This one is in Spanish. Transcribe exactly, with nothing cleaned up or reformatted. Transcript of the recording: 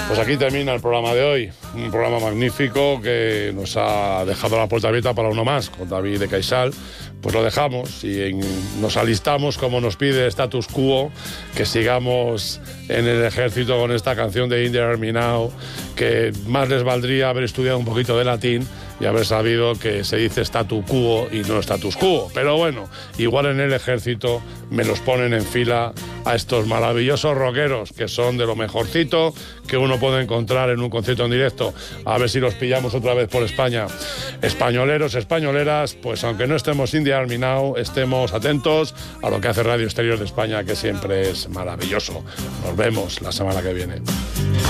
Pues aquí termina el programa de hoy, un programa magnífico que nos ha dejado la puerta abierta para uno más, con David de Caixal. Pues lo dejamos y en, nos alistamos, como nos pide Status Quo, que sigamos en el ejército con esta canción de In the Army Now, que más les valdría haber estudiado un poquito de latín y haber sabido que se dice statu quo y no status quo. Pero bueno, igual en el ejército me los ponen en fila a estos maravillosos rockeros, que son de lo mejorcito que uno puede encontrar en un concierto en directo. A ver si los pillamos otra vez por España. Españoleros, españoleras, pues aunque no estemos in the Army Now, estemos atentos a lo que hace Radio Exterior de España, que siempre es maravilloso. Nos vemos la semana que viene.